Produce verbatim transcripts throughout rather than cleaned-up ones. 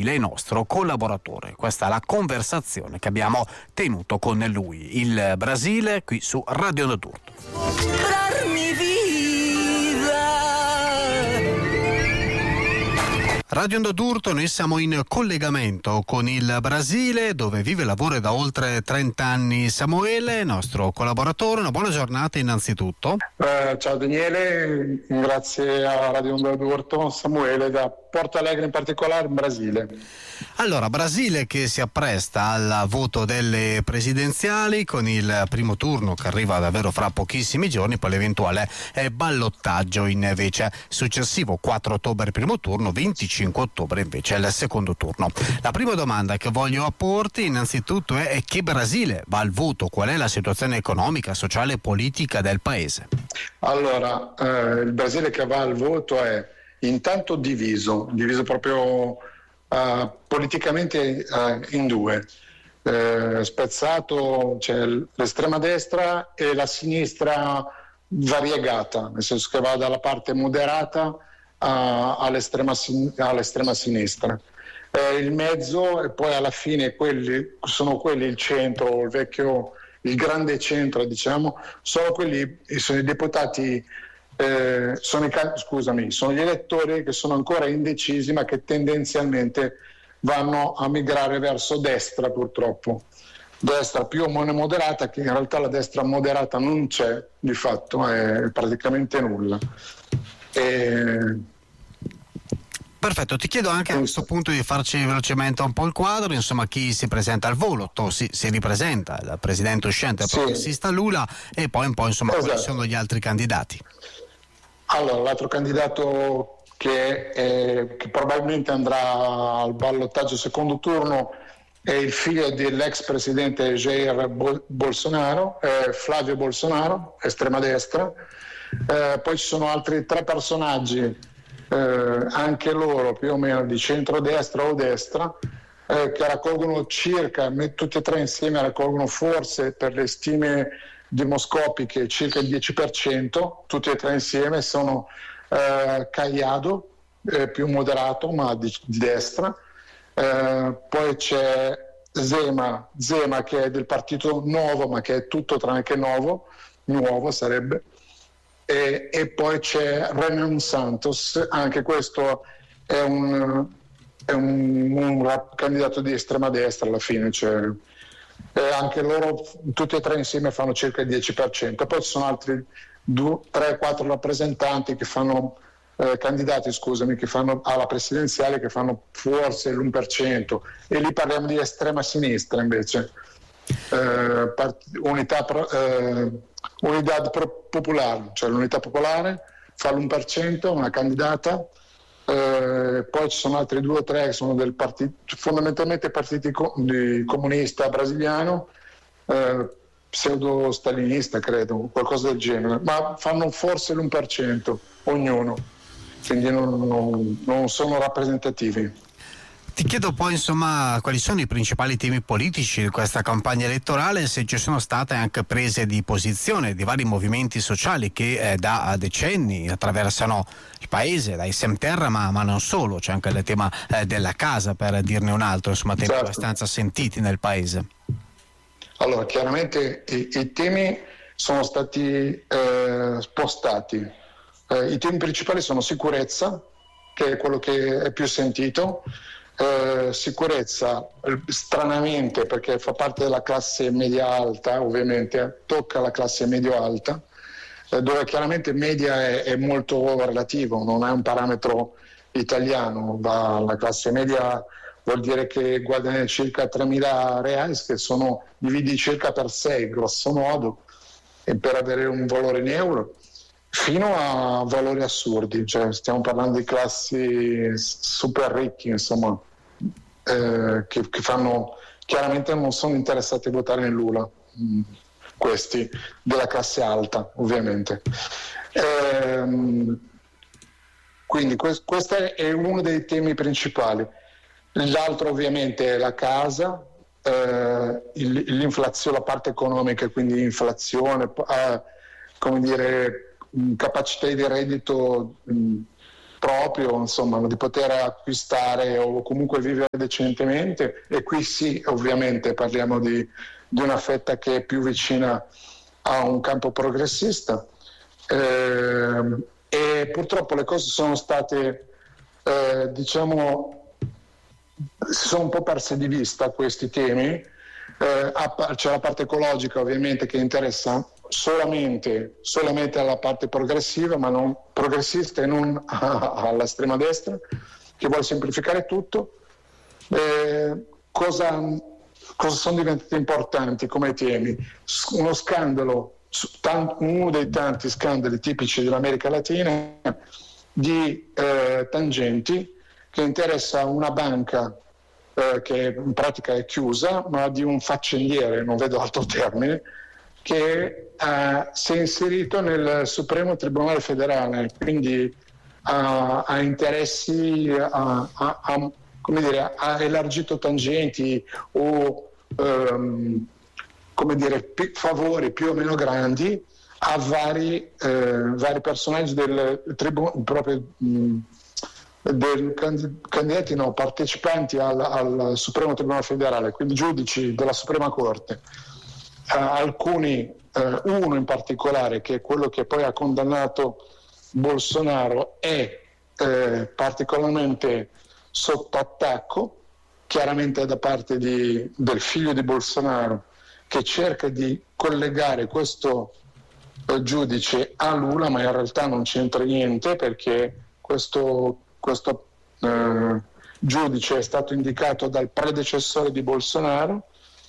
Brasile è nostro collaboratore. Questa è la conversazione che abbiamo tenuto con lui. Il Brasile qui su Radio Onda d'Urto. Radio Onda d'Urto, noi siamo in collegamento con il Brasile, dove vive e lavora da oltre trenta anni Samuele, nostro collaboratore. Una buona giornata innanzitutto. Eh, ciao Daniele, grazie a Radio Onda d'Urto, Samuele da Porto Alegre in particolare, in Brasile. Allora, Brasile che si appresta al voto delle presidenziali con il primo turno che arriva davvero fra pochissimi giorni, poi l'eventuale eh, ballottaggio invece successivo, quattro ottobre il primo turno, venticinque ottobre invece il secondo turno. La prima domanda che voglio porti innanzitutto è, è che Brasile va al voto, qual è la situazione economica, sociale e politica del paese? Allora, eh, il Brasile che va al voto è intanto diviso, diviso proprio Uh, politicamente uh, in due, uh, spezzato, c'è l'estrema destra e la sinistra variegata, nel senso che va dalla parte moderata uh, all'estrema, sin- all'estrema sinistra. Uh, il mezzo e poi alla fine quelli sono quelli, il centro, il vecchio, il grande centro, diciamo, sono quelli, sono i deputati. Eh, sono, i, scusami, sono gli elettori che sono ancora indecisi ma che tendenzialmente vanno a migrare verso destra, purtroppo destra più o meno moderata, che in realtà la destra moderata non c'è di fatto, è praticamente nulla. E... Perfetto, ti chiedo anche a questo punto di farci velocemente un po' il quadro, insomma chi si presenta al volo, si, si ripresenta il presidente uscente, il sì. progressista Lula, e poi un po' insomma esatto. Quali sono gli altri candidati? Allora, l'altro candidato che, è, che probabilmente andrà al ballottaggio secondo turno è il figlio dell'ex presidente Jair Bolsonaro, eh, Flavio Bolsonaro, estrema destra. Eh, poi ci sono altri tre personaggi, eh, anche loro più o meno di centrodestra o destra, eh, che raccolgono circa, tutti e tre insieme raccolgono forse per le stime demoscopiche circa il dieci per cento, tutti e tre insieme sono eh, Caiado, eh, più moderato ma di, di destra, eh, poi c'è Zema, Zema che è del partito Nuovo ma che è tutto tranne che nuovo, nuovo sarebbe, e, e poi c'è Renan Santos, anche questo è un, è un, un candidato di estrema destra alla fine, cioè Eh, anche loro tutti e tre insieme fanno circa il dieci per cento. Poi ci sono altri tre quattro rappresentanti che fanno eh, candidati scusami che fanno alla presidenziale che fanno forse l'uno per cento, e lì parliamo di estrema sinistra invece, eh, part- unità pro- eh, Unidad pro- popolare, cioè l'unità popolare fa l'uno per cento, una candidata. Eh, poi ci sono altri due o tre che sono del partito, fondamentalmente partiti co- di comunista brasiliano, eh, pseudo-stalinista credo, qualcosa del genere, ma fanno forse l'uno per cento ognuno, quindi non, non, non sono rappresentativi. Ti chiedo poi insomma quali sono i principali temi politici di questa campagna elettorale, se ci sono state anche prese di posizione di vari movimenti sociali che eh, da decenni attraversano il paese, dai Sem Terra ma, ma non solo, c'è anche il tema eh, della casa per dirne un altro, insomma temi certo. abbastanza sentiti nel paese. Allora chiaramente i, i temi sono stati eh, spostati, eh, i temi principali sono sicurezza, che è quello che è più sentito. Uh, sicurezza, stranamente perché fa parte della classe media alta, ovviamente tocca la classe medio alta, uh, dove chiaramente media è, è molto relativo, non è un parametro italiano, va, la classe media vuol dire che guadagna circa tremila reais, che sono dividi circa per sei grosso modo, e per avere un valore in euro, fino a valori assurdi, cioè stiamo parlando di classi super ricchi, insomma, eh, che, che fanno, chiaramente non sono interessati a votare in Lula, mh, questi della classe alta ovviamente. Ehm, quindi que- questo è uno dei temi principali. L'altro ovviamente è la casa, eh, il, l'inflazione, la parte economica, quindi inflazione, eh, come dire, capacità di reddito mh, proprio, insomma, di poter acquistare o comunque vivere decentemente, e qui sì, ovviamente parliamo di, di una fetta che è più vicina a un campo progressista, eh, e purtroppo le cose sono state, eh, diciamo, si sono un po' perse di vista questi temi. Eh, c'è la parte ecologica ovviamente che interessa solamente, solamente alla parte progressiva, ma non progressista, e non all'estrema destra, che vuole semplificare tutto. Eh, cosa, cosa sono diventati importanti come temi? Uno scandalo, uno dei tanti scandali tipici dell'America Latina, di eh, tangenti, che interessa una banca eh, che in pratica è chiusa, ma di un faccendiere, non vedo altro termine, che eh, si è inserito nel Supremo Tribunale Federale, quindi ha, ha interessi, ha, ha, ha, come dire, ha elargito tangenti o ehm, come dire, pi- favori più o meno grandi a vari, eh, vari personaggi del tribunale, proprio mh, del candid- candidati, no, partecipanti al, al Supremo Tribunale Federale, quindi giudici della Suprema Corte. Uh, alcuni, uh, uno in particolare, che è quello che poi ha condannato Bolsonaro, è eh, particolarmente sotto attacco, chiaramente da parte di, del figlio di Bolsonaro, che cerca di collegare questo eh, giudice a Lula, ma in realtà non c'entra niente, perché questo, questo eh, giudice è stato indicato dal predecessore di Bolsonaro,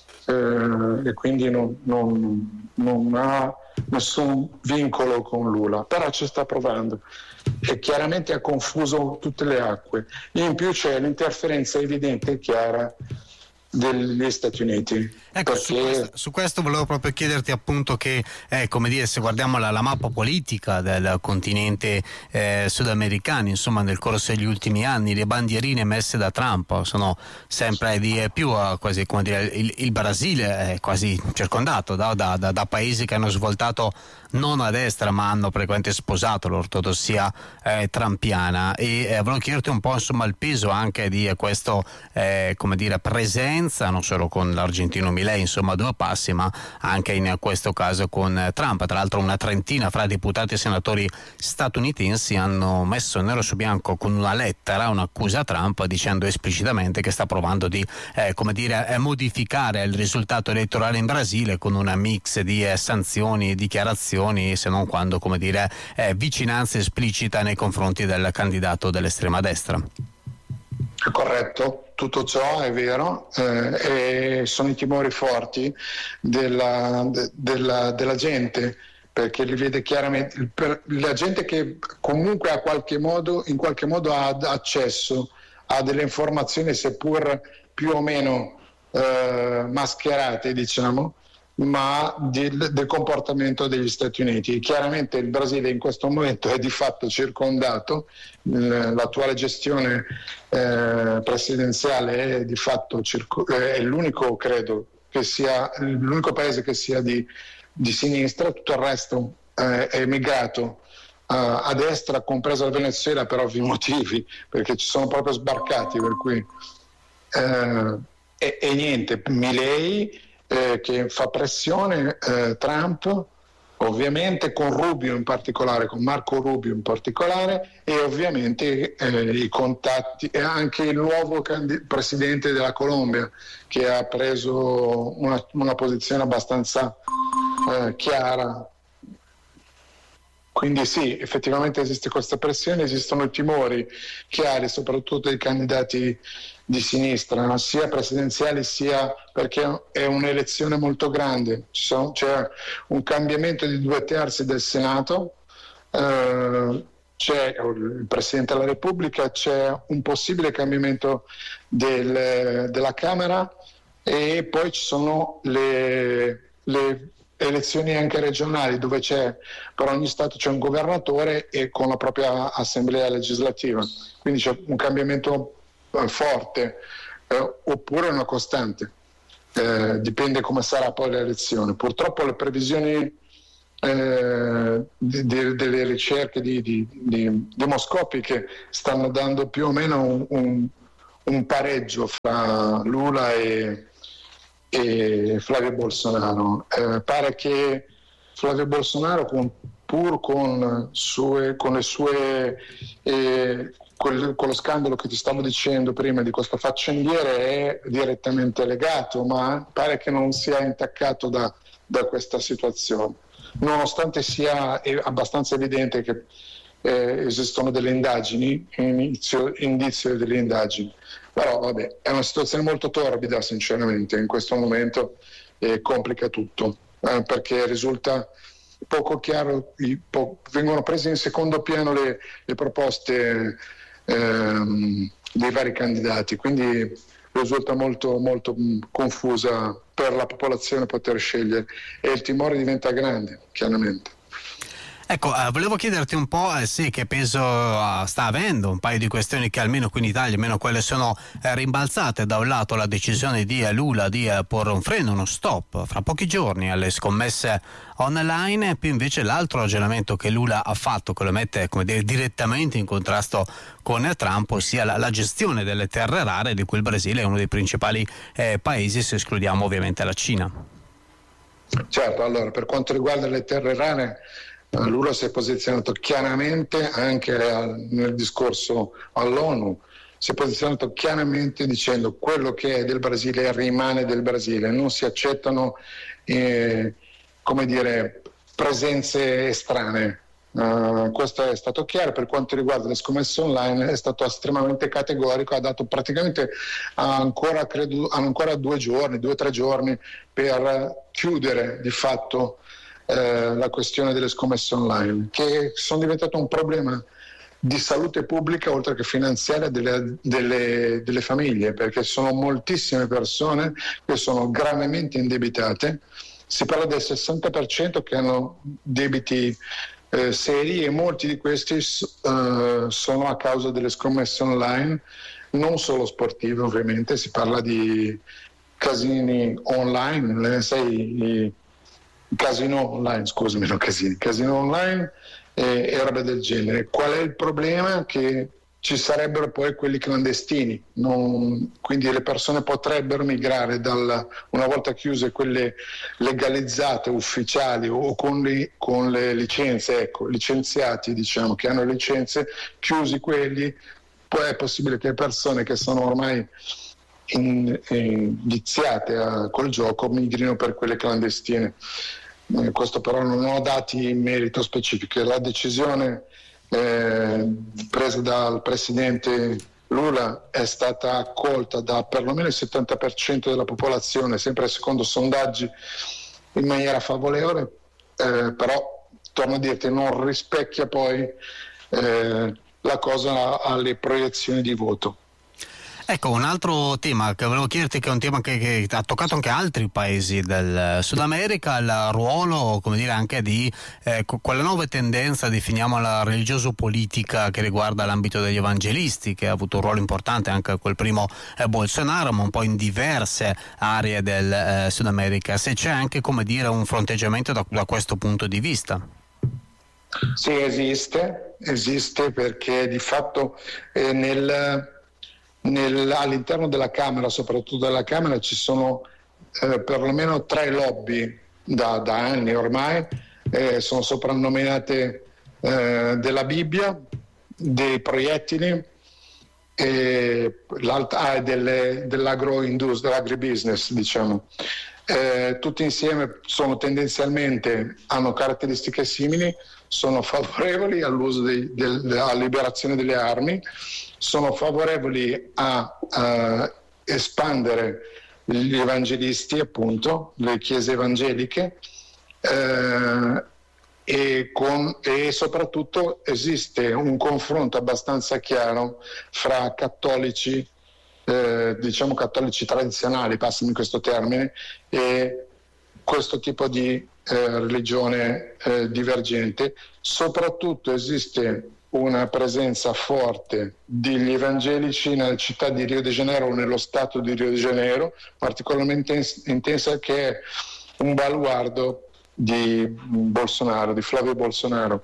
eh, e quindi non, non, non ha nessun vincolo con Lula, però ci sta provando, e chiaramente ha confuso tutte le acque. In più c'è l'interferenza evidente e chiara degli Stati Uniti. Ecco, perché... su, questo, su questo volevo proprio chiederti, appunto, che eh, come dire, se guardiamo la, la mappa politica del continente eh, sudamericano, insomma, nel corso degli ultimi anni le bandierine messe da Trump sono sempre di più, quasi, come dire, il, il Brasile è quasi circondato da, da, da, da paesi che hanno svoltato non a destra, ma hanno praticamente sposato l'ortodossia eh, trampiana, e eh, volevo chiederti un po', insomma, il peso anche di questo eh, come dire, presenza, non solo con l'argentino Milei, insomma, due passi, ma anche in questo caso con Trump. Tra l'altro una trentina fra deputati e senatori statunitensi hanno messo nero su bianco con una lettera un'accusa a Trump, dicendo esplicitamente che sta provando di eh, come dire, eh, modificare il risultato elettorale in Brasile con una mix di eh, sanzioni e dichiarazioni, se non quando, come dire, eh, vicinanza esplicita nei confronti del candidato dell'estrema destra. Corretto, tutto ciò è vero, eh, e sono i timori forti della, de, della, della gente, perché li vede chiaramente, per, la gente che comunque ha qualche modo, in qualche modo ha accesso a delle informazioni, seppur più o meno eh, mascherate, diciamo, ma del, del comportamento degli Stati Uniti. Chiaramente il Brasile in questo momento è di fatto circondato, l'attuale gestione eh, presidenziale è di fatto circo, è l'unico, credo, che sia l'unico paese che sia di, di sinistra, tutto il resto eh, è emigrato uh, a destra, compreso il Venezuela per ovvi motivi, perché ci sono proprio sbarcati, per cui eh, e, e niente, Milei Eh, che fa pressione, eh, Trump ovviamente, con Rubio in particolare, con Marco Rubio in particolare, e ovviamente eh, i contatti, e anche il nuovo candid- presidente della Colombia, che ha preso una, una posizione abbastanza eh, chiara. Quindi sì, effettivamente esiste questa pressione, esistono i timori chiari, soprattutto dei candidati di sinistra, sia presidenziali sia perché è un'elezione molto grande. Ci sono, c'è un cambiamento di due terzi del Senato, eh, c'è il Presidente della Repubblica, c'è un possibile cambiamento del, della Camera, e poi ci sono le, le elezioni anche regionali, dove c'è, per ogni Stato c'è un governatore e con la propria assemblea legislativa, quindi c'è un cambiamento eh, forte, eh, oppure una costante, eh, dipende come sarà poi l'elezione. Purtroppo le previsioni eh, di, di, delle ricerche di, di, di demoscopiche stanno dando più o meno un, un, un pareggio fra Lula e, e Flavio Bolsonaro. Eh, pare che Flavio Bolsonaro, con, pur con, sue, con le sue eh, quel, con lo scandalo che ti stavo dicendo prima di questo faccendiere, è direttamente legato, ma pare che non sia intaccato da, da questa situazione, nonostante sia abbastanza evidente che eh, esistono delle indagini, inizio, indizio delle indagini. Però vabbè, è una situazione molto torbida, sinceramente, in questo momento eh, complica tutto, eh, perché risulta poco chiaro, po- vengono prese in secondo piano le, le proposte ehm, dei vari candidati, quindi risulta molto, molto mh, confusa per la popolazione poter scegliere, e il timore diventa grande, chiaramente. Ecco, eh, volevo chiederti un po' eh, sì, che peso eh, sta avendo un paio di questioni che almeno qui in Italia, almeno quelle sono eh, rimbalzate. Da un lato la decisione di eh, Lula di eh, porre un freno, uno stop fra pochi giorni alle scommesse online, e più invece l'altro ragionamento che Lula ha fatto, che lo mette, come dire, direttamente in contrasto con eh, Trump, ossia la, la gestione delle terre rare, di cui il Brasile è uno dei principali eh, paesi, se escludiamo ovviamente la Cina. Certo, allora per quanto riguarda le terre rare, Lula si è posizionato chiaramente anche nel discorso all'ONU, si è posizionato chiaramente dicendo quello che è del Brasile rimane del Brasile, non si accettano eh, come dire, presenze estranee. Uh, questo è stato chiaro. Per quanto riguarda le scommesse online è stato estremamente categorico, ha dato praticamente ancora, credo, ancora due giorni, due o tre giorni per chiudere di fatto Eh, la questione delle scommesse online, che sono diventate un problema di salute pubblica oltre che finanziaria delle, delle, delle famiglie, perché sono moltissime persone che sono gravemente indebitate. Si parla del sessanta per cento che hanno debiti eh, seri, e molti di questi eh, sono a causa delle scommesse online, non solo sportive ovviamente, si parla di casini online, sai, casino online, scusami, no, casino, casino online e, e roba del genere. Qual è il problema? Che ci sarebbero poi quelli clandestini, non, quindi le persone potrebbero migrare dal, una volta chiuse quelle legalizzate, ufficiali o con le, con le licenze, ecco, licenziati, diciamo, che hanno licenze, chiusi quelli, poi è possibile che le persone che sono ormai in, in, viziate a, col gioco migrino per quelle clandestine. Eh, questo però non ho dati in merito specifico. La decisione eh, presa dal presidente Lula è stata accolta da perlomeno il settanta per cento della popolazione, sempre secondo sondaggi, in maniera favorevole, eh, però torno a dirti, non rispecchia poi eh, la cosa alle proiezioni di voto. Ecco, un altro tema che volevo chiederti, che è un tema che, che ha toccato anche altri paesi del Sud America, il ruolo, come dire, anche di eh, quella nuova tendenza, definiamola religioso-politica, che riguarda l'ambito degli evangelisti, che ha avuto un ruolo importante anche quel primo eh, Bolsonaro, ma un po' in diverse aree del eh, Sud America. Se c'è anche, come dire, un fronteggiamento da, da questo punto di vista. Sì, esiste, esiste perché di fatto eh, nel... Nel, all'interno della Camera, soprattutto della Camera, ci sono eh, perlomeno tre lobby da, da anni ormai, eh, sono soprannominate eh, della Bibbia, dei proiettili e ah, delle, dell'agroindustria, dell'agribusiness, diciamo. Eh, tutti insieme sono tendenzialmente, hanno caratteristiche simili, sono favorevoli all'uso di, del, alla liberazione delle armi, sono favorevoli a, a espandere gli evangelisti, appunto, le chiese evangeliche, eh, e, con, e soprattutto esiste un confronto abbastanza chiaro fra cattolici, eh, diciamo cattolici tradizionali, passami questo termine, e questo tipo di eh, religione eh, divergente. Soprattutto esiste una presenza forte degli evangelici nella città di Rio de Janeiro o nello stato di Rio de Janeiro, particolarmente intensa, che è un baluardo di Bolsonaro, di Flavio Bolsonaro.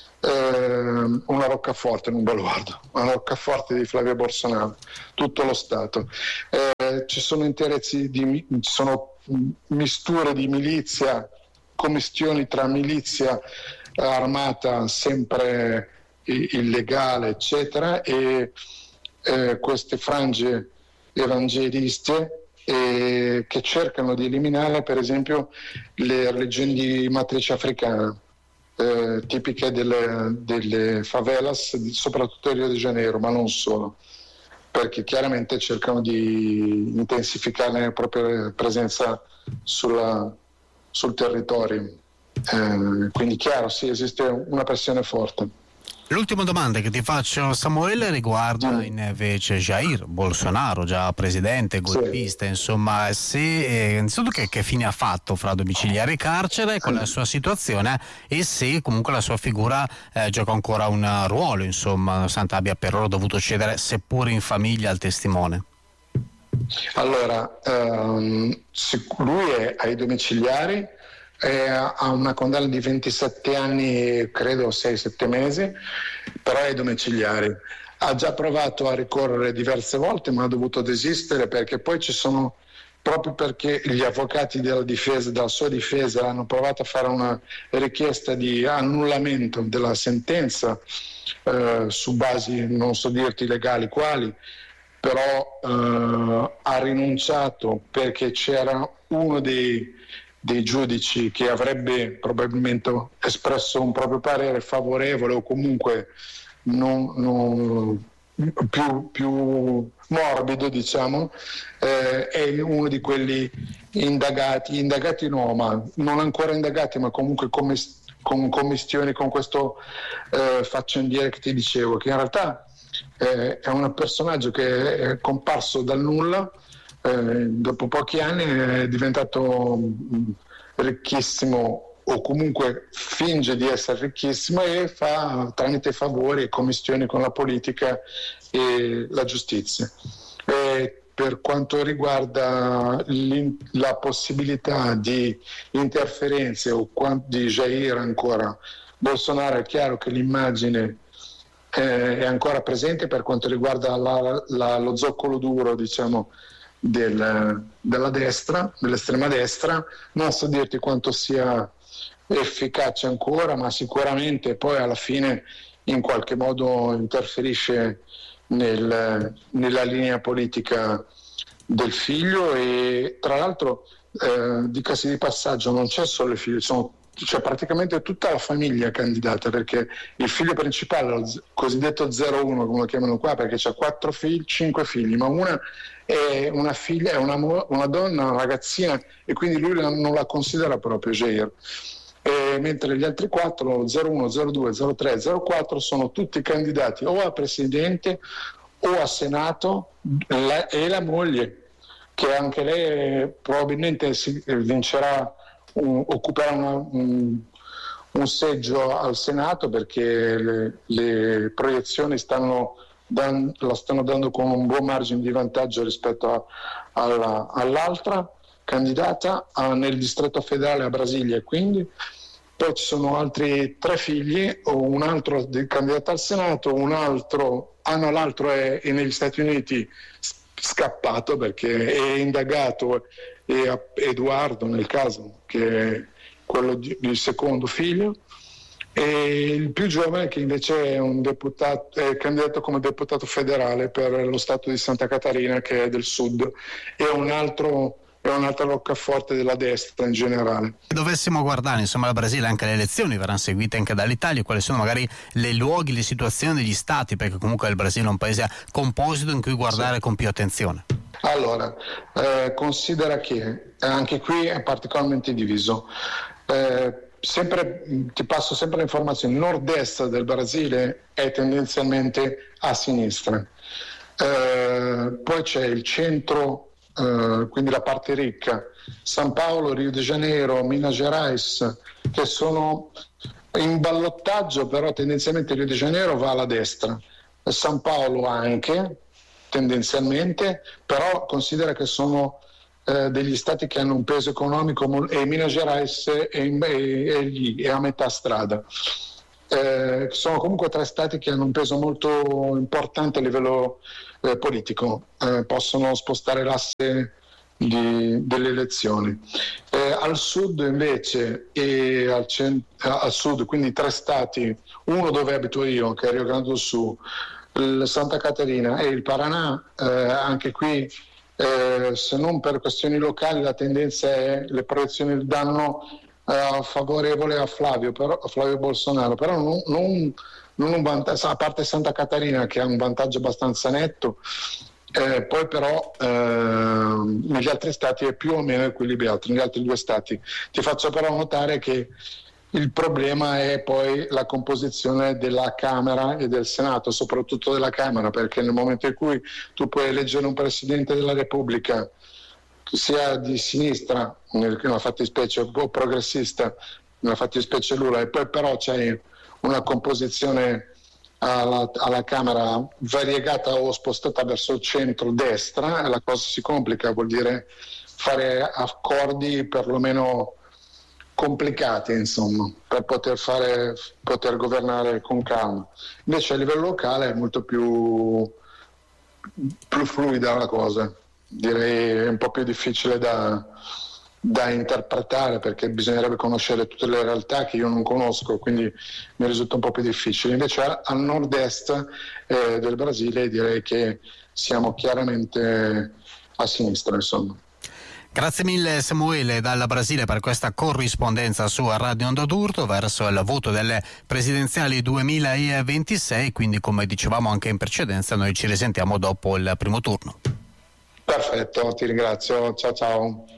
Eh, una roccaforte, non baluardo, una roccaforte di Flavio Bolsonaro, tutto lo Stato. Eh, ci sono interessi, di, ci sono misture di milizia, commistioni tra milizia armata sempre illegale, eccetera, e eh, queste frange evangeliste eh, che cercano di eliminare, per esempio, le religioni di matrice africana. Eh, tipiche delle, delle favelas, soprattutto a Rio de Janeiro, ma non solo, perché chiaramente cercano di intensificare la propria presenza sulla, sul territorio. Eh, quindi chiaro, sì, esiste una pressione forte. L'ultima domanda che ti faccio, Samuele, riguarda Mm. invece Jair Bolsonaro, già presidente, golpista, Sì. insomma, se, eh, innanzitutto che, che fine ha fatto fra domiciliare e carcere, qual è la sua situazione e se comunque la sua figura eh, gioca ancora un ruolo, insomma, nonostante abbia per ora dovuto cedere, seppur in famiglia, al testimone. Allora, ehm, sic- lui è ai domiciliari, è- ha una condanna di ventisette anni, credo sei sette mesi, però è ai domiciliari. Ha già provato a ricorrere diverse volte, ma ha dovuto desistere perché poi ci sono, proprio perché gli avvocati della difesa, della sua difesa, hanno provato a fare una richiesta di annullamento della sentenza eh, su basi, non so dirti legali quali, però eh, ha rinunciato perché c'era uno dei, dei giudici che avrebbe probabilmente espresso un proprio parere favorevole o comunque non, non, più, più morbido, diciamo, eh, è uno di quelli indagati, indagati no, ma non ancora indagati, ma comunque commis- con commistioni con questo eh, faccendiere che ti dicevo, che in realtà eh, è un personaggio che è comparso dal nulla, eh, dopo pochi anni è diventato mh, ricchissimo o comunque finge di essere ricchissimo e fa tramite favori e commistioni con la politica e la giustizia. E per quanto riguarda la possibilità di interferenze o di Jair ancora, Bolsonaro, è chiaro che l'immagine eh, è ancora presente per quanto riguarda la, la, lo zoccolo duro, diciamo, del, della destra, dell'estrema destra. Non so dirti quanto sia efficace ancora, ma sicuramente poi alla fine in qualche modo interferisce nel, nella linea politica del figlio. E tra l'altro eh, dicasi di passaggio, non c'è solo il figlio, sono, c'è praticamente tutta la famiglia candidata, perché il figlio principale, il cosiddetto zero uno come lo chiamano qua, perché c'ha quattro figli, cinque figli, ma una è una figlia, è una, una donna, una ragazzina, e quindi lui non la considera proprio Jair. E mentre gli altri quattro, zero uno, zero due, zero tre, zero quattro, sono tutti candidati o a presidente o a senato, la, e la moglie, che anche lei probabilmente si, vincerà, un, occuperà una, un, un seggio al Senato, perché le, le proiezioni stanno dan, la stanno dando con un buon margine di vantaggio rispetto a, alla, all'altra candidata a, nel distretto federale a Brasilia. Quindi poi ci sono altri tre figli, o un altro candidato al Senato, un altro, ah no, l'altro è, è negli Stati Uniti scappato perché è indagato, è Edoardo nel caso, che è quello di, il secondo figlio, e il più giovane che invece è un deputato, è candidato come deputato federale per lo stato di Santa Catarina, che è del sud, e un altro è un'altra roccaforte della destra in generale. Se dovessimo guardare insomma al Brasile, anche le elezioni verranno seguite anche dall'Italia, quali sono magari le luoghi, le situazioni degli stati, perché comunque il Brasile è un paese composito in cui guardare sì. con più attenzione. Allora, eh, considera che anche qui è particolarmente diviso. Eh, sempre, ti passo sempre le informazioni: il nord-est del Brasile è tendenzialmente a sinistra, eh, poi c'è il centro, Uh, quindi la parte ricca, San Paolo, Rio de Janeiro, Minas Gerais, che sono in ballottaggio, però tendenzialmente Rio de Janeiro va alla destra, San Paolo anche tendenzialmente, però considera che sono eh, degli stati che hanno un peso economico, e Minas Gerais è, in, è, è lì, è a metà strada. Eh, sono comunque tre stati che hanno un peso molto importante a livello eh, politico, eh, possono spostare l'asse di, delle elezioni. Eh, al sud invece e al, cent- al sud, quindi tre stati, uno dove abito io, che è Rio Grande do Sul, il Santa Caterina e il Paraná, eh, anche qui eh, se non per questioni locali la tendenza è le proiezioni danno Uh, favorevole a Flavio, però, a Flavio Bolsonaro, però non, non, non un vantaggio, a parte Santa Caterina che ha un vantaggio abbastanza netto, eh, poi però eh, negli altri stati è più o meno equilibrato, negli altri due stati. Ti faccio però notare che il problema è poi la composizione della Camera e del Senato, soprattutto della Camera, perché nel momento in cui tu puoi eleggere un Presidente della Repubblica sia di sinistra, nella fattispecie, o progressista, nella fattispecie Lula, e poi però c'è una composizione alla, alla Camera variegata o spostata verso il centro-destra, e la cosa si complica, vuol dire fare accordi perlomeno complicati, insomma, per poter fare, poter governare con calma. Invece a livello locale è molto più, più fluida la cosa. Direi un po' più difficile da, da interpretare, perché bisognerebbe conoscere tutte le realtà che io non conosco, quindi mi risulta un po' più difficile. Invece al nord-est eh, del Brasile direi che siamo chiaramente a sinistra, insomma. Grazie mille Samuele dal Brasile per questa corrispondenza su Radio Onda d'Urto verso il voto delle presidenziali duemilaventisei, quindi come dicevamo anche in precedenza noi ci risentiamo dopo il primo turno. Perfetto, ti ringrazio, ciao ciao.